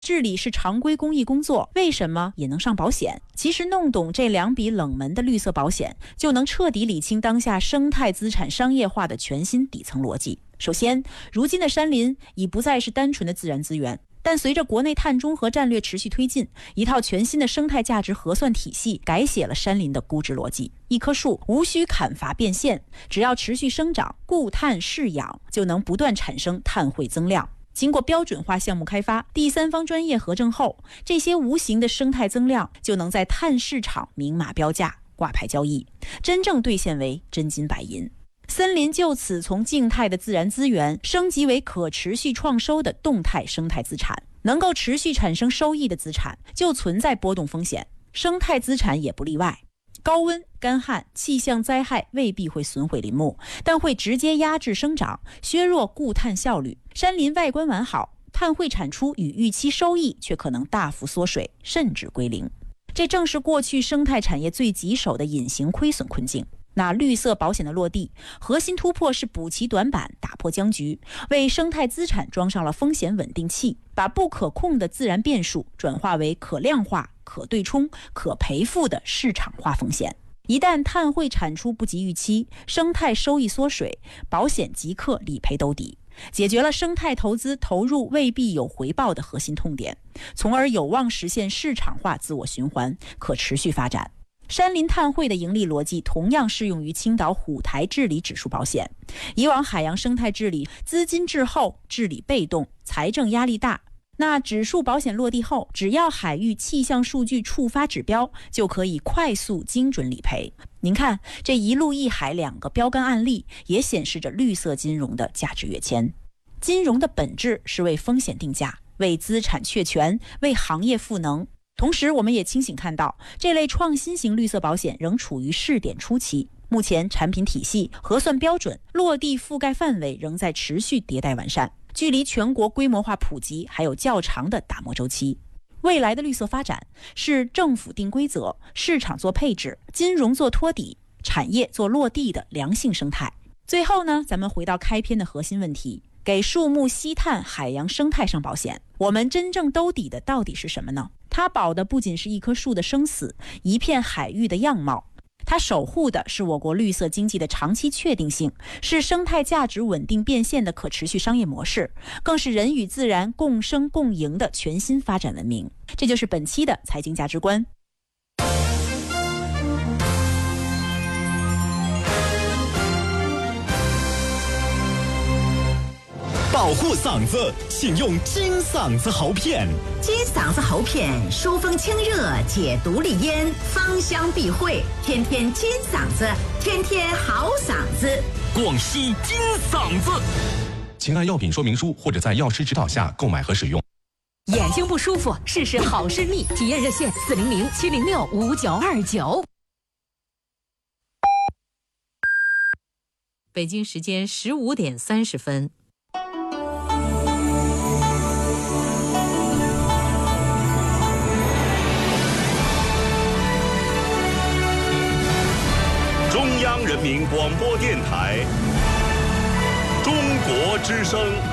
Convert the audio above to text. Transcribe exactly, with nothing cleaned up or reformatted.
治理是常规公益工作，为什么也能上保险？其实弄懂这两笔冷门的绿色保险，就能彻底理清当下生态资产商业化的全新底层逻辑。首先，如今的山林已不再是单纯的自然资源，但随着国内碳中和战略持续推进，一套全新的生态价值核算体系改写了山林的估值逻辑。一棵树无需砍伐变现，只要持续生长，固碳释氧，就能不断产生碳汇增量。经过标准化项目开发，第三方专业核证后，这些无形的生态增量就能在碳市场明码标价，挂牌交易，真正兑现为真金白银。森林就此从静态的自然资源升级为可持续创收的动态生态资产。能够持续产生收益的资产就存在波动风险，生态资产也不例外。高温、干旱、气象灾害未必会损毁林木，但会直接压制生长，削弱固碳效率。山林外观完好，碳汇产出与预期收益却可能大幅缩水，甚至归零。这正是过去生态产业最棘手的隐形亏损困境。那绿色保险的落地，核心突破是补齐短板，打破僵局，为生态资产装上了风险稳定器，把不可控的自然变数转化为可量化、可对冲、可赔付的市场化风险。一旦碳汇产出不及预期，生态收益缩水，保险即刻理赔兜底，解决了生态投资投入未必有回报的核心痛点，从而有望实现市场化自我循环，可持续发展。山林碳汇的盈利逻辑同样适用于青岛虎台治理指数保险。以往海洋生态治理资金滞后，治理被动，财政压力大。那指数保险落地后，只要海域气象数据触发指标，就可以快速精准理赔。您看，这一路一海两个标杆案例，也显示着绿色金融的价值跃迁。金融的本质是为风险定价，为资产确权，为行业赋能。同时，我们也清醒看到，这类创新型绿色保险仍处于试点初期，目前产品体系、核算标准、落地覆盖范围仍在持续迭代完善，距离全国规模化普及还有较长的打磨周期。未来的绿色发展是政府定规则、市场做配置、金融做托底、产业做落地的良性生态。最后呢，咱们回到开篇的核心问题，给树木、吸碳、海洋生态上保险，我们真正兜底的到底是什么呢？它保的不仅是一棵树的生死，一片海域的样貌，它守护的是我国绿色经济的长期确定性，是生态价值稳定变现的可持续商业模式，更是人与自然共生共赢的全新发展文明。这就是本期的财经价值观。 保护嗓子，请用金嗓子喉片。 金嗓子喉片，疏风清热，解毒利咽，芳香避秽，天天金嗓子，天天好嗓子。 广西金嗓子，请按药品说明书或者在药师指导下购买和使用。 眼睛不舒服，试试好视力，体验热线四零零七零六五九二九。北京时间十五点三十分。 中央人民广播电台，中国之声。